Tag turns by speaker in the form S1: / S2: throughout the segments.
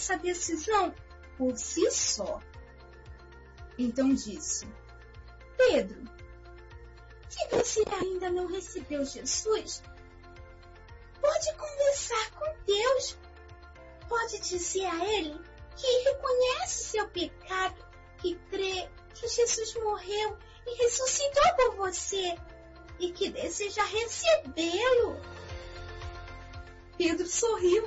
S1: essa decisão por si só. Então disse: Pedro, se você ainda não recebeu Jesus, pode conversar com Deus. Pode dizer a Ele que reconhece seu pecado, que crê que Jesus morreu e ressuscitou por você e que deseja recebê-lo. Pedro sorriu.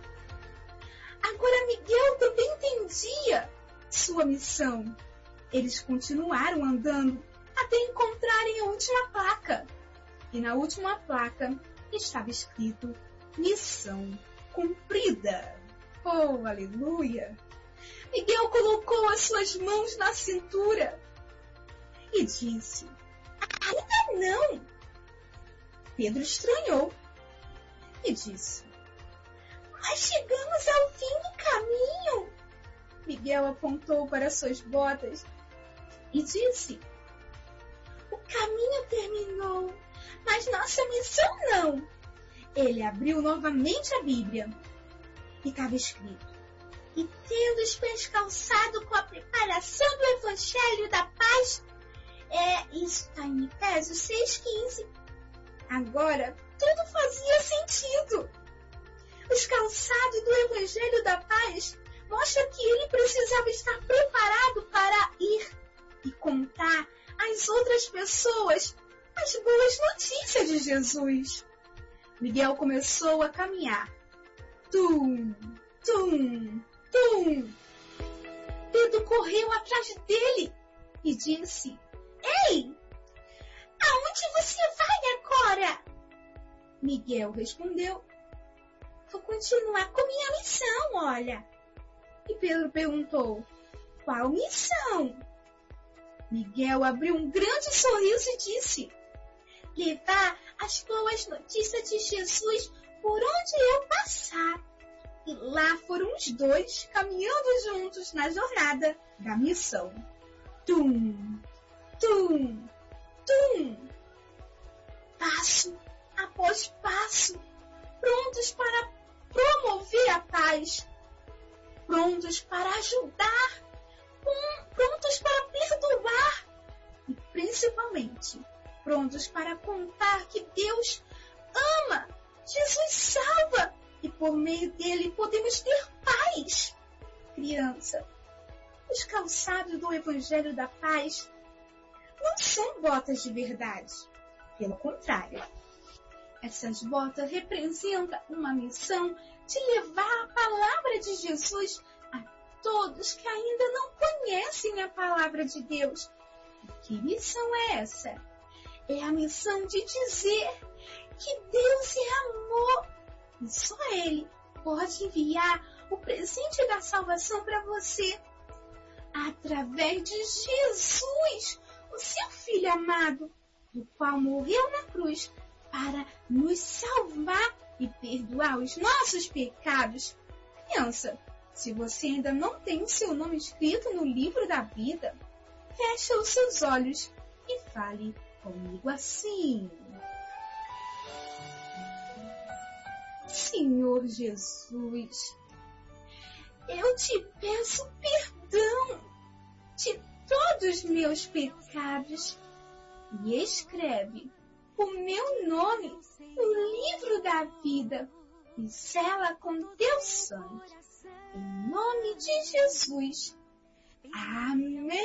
S1: Agora Miguel também entendia sua missão. Eles continuaram andando até encontrarem a última placa. E na última placa estava escrito: missão cumprida. Oh, aleluia! Miguel colocou as suas mãos na cintura e disse: ainda não. Pedro estranhou e disse: mas chegamos ao fim do caminho. Miguel apontou para suas botas e disse: o caminho terminou, mas nossa missão não. Ele abriu novamente a Bíblia e estava escrito: e tendo os pés calçados com a preparação do Evangelho da Paz. Isso está em Efésios 6,15. Agora, tudo fazia sentido. Os calçados do Evangelho da Paz mostram que ele precisava estar preparado para ir e contar às outras pessoas as boas notícias de Jesus. Miguel começou a caminhar. Tum, tum, tum. Pedro correu atrás dele e disse: ei, aonde você vai agora? Miguel respondeu: vou continuar com minha missão, olha. E Pedro perguntou: qual missão? Miguel abriu um grande sorriso e disse: levar as boas notícias de Jesus por onde eu passar. E lá foram os dois caminhando juntos na jornada da missão. Tum, tum, tum. Passo após passo, prontos para promover a paz, prontos para ajudar, prontos para perdoar e principalmente prontos para contar que Deus ama, Jesus salva e por meio dele podemos ter paz. Criança, os calçados do Evangelho da Paz não são botas de verdade. Pelo contrário, essas botas representam uma missão de levar a palavra de Jesus a todos que ainda não conhecem a palavra de Deus. E que missão é essa? É a missão de dizer que Deus é amor e só Ele pode enviar o presente da salvação para você através de Jesus, o seu Filho amado, do qual morreu na cruz para nos salvar e perdoar os nossos pecados. Criança, se você ainda não tem o seu nome escrito no livro da vida, feche os seus olhos e fale comigo assim: Senhor Jesus, eu te peço perdão de todos os meus pecados e escreve o meu nome no livro da vida e sela com teu sangue. Em nome de Jesus. Amém.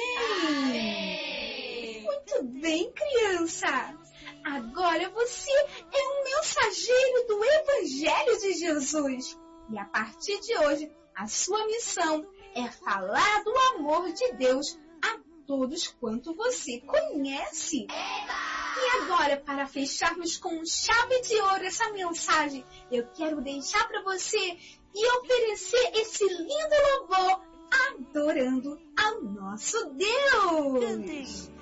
S1: Muito bem, criança. Agora você é um mensageiro do Evangelho de Jesus. E a partir de hoje, a sua missão é falar do amor de Deus a todos quanto você conhece. E agora, para fecharmos com chave de ouro essa mensagem, eu quero deixar para você e oferecer esse lindo louvor adorando ao nosso Deus.